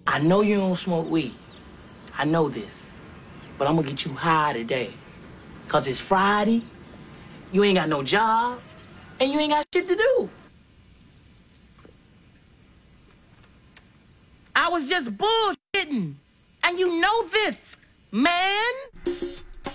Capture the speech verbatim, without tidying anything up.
I know you don't smoke weed. I know this. But I'm gonna get you high today. Cause it's Friday, you ain't got no job, and you ain't got shit to do. I was just bullshitting. And you know this, man.